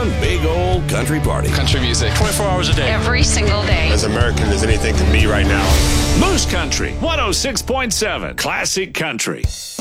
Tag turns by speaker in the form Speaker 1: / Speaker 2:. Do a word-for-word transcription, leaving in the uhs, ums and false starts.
Speaker 1: one big old country party.
Speaker 2: Country music, twenty-four hours a day.
Speaker 3: Every single day.
Speaker 4: As American as anything can be right now.
Speaker 1: Moose Country, one oh six point seven, Classic Country.